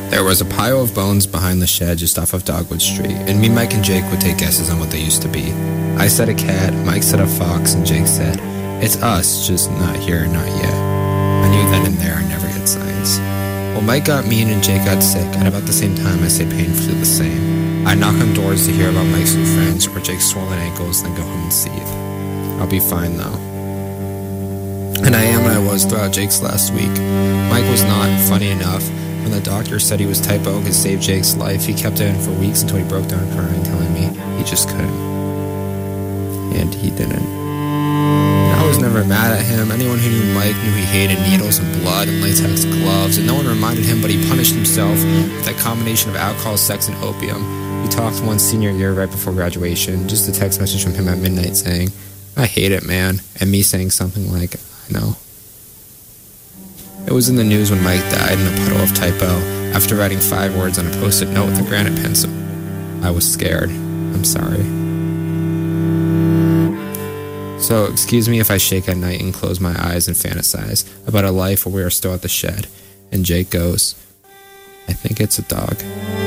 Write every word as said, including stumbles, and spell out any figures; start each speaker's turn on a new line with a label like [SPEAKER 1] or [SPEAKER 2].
[SPEAKER 1] There was a pile of bones behind the shed just off of Dogwood Street, and me, Mike, and Jake would take guesses on what they used to be. I said a cat, Mike said a fox, and Jake said, "It's us, just not here, not yet." I knew then and there I never get signs. Well, Mike got mean and Jake got sick, at about the same time I say painfully the same. I knock on doors to hear about Mike's new friends or Jake's swollen ankles, then go home and seethe. I'll be fine, though. And I am what I was throughout Jake's last week. Mike was not, funny enough. When the doctor said he was typo and could save Jake's life, he kept it in for weeks until he broke down crying, telling me he just couldn't. And he didn't. And I was never mad at him. Anyone who knew Mike knew he hated needles and blood and latex gloves, and no one reminded him, but he punished himself with that combination of alcohol, sex, and opium. We talked one senior year right before graduation, just a text message from him at midnight saying, "I hate it, man," and me saying something like, "I know." It was in the news when Mike died in a puddle of typo after writing five words on a post-it note with a granite pencil. I was scared. I'm sorry. So, excuse me if I shake at night and close my eyes and fantasize about a life where we are still at the shed, and Jake goes, "I think it's a dog."